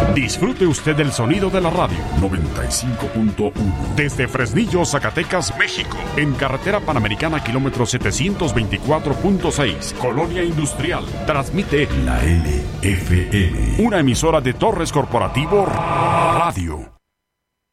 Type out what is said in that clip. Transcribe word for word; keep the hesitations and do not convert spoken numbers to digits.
Disfrute usted del sonido de la radio. noventa y cinco punto uno. Desde Fresnillo, Zacatecas, México. En carretera Panamericana, kilómetro setecientos veinticuatro punto seis. Colonia Industrial. Transmite la L F M. Una emisora de Torres Corporativo Radio.